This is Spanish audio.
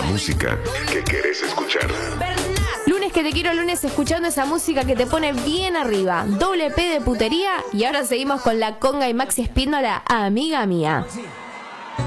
música que querés escuchar. Lunes que te quiero, lunes escuchando esa música que te pone bien arriba. Doble P de putería. Y ahora seguimos con la conga y Maxi Espíndola, amiga mía.